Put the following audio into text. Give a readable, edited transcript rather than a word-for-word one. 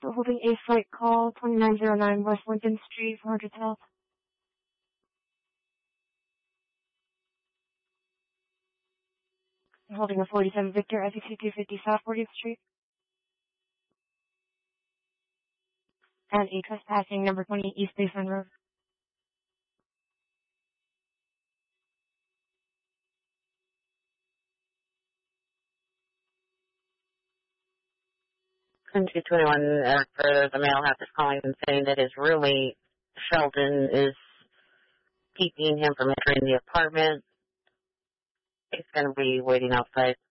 Still holding a flight call, 2909 West Lincoln Street, 400 South. Holding a 47 Victor, SEC 250 South 40th Street. And a trespassing number 20 East Baseline Road. Country 21, for the male half is calling and saying that is really Sheldon is keeping him from entering the apartment. He's going to be waiting outside